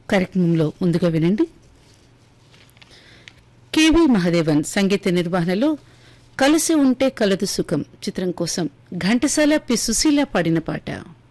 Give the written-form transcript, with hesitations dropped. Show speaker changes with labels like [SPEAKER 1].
[SPEAKER 1] కార్యక్రమంలో ముందుగా వినండి. కెవి మహదేవన్ సంగీత నిర్వహణలో కలిసి ఉంటే కలదు సుఖం చిత్రం కోసం ఘంటసాల పి. సుశీల పాడిన పాట.